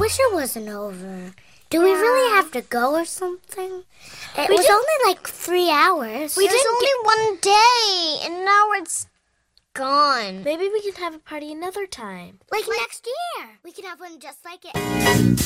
wish it wasn't over. Do we really have to go or something? It was only like 3 hours. It was only one day, and now it's gone. Maybe we can have a party another time. Like next year. We can have one just like it.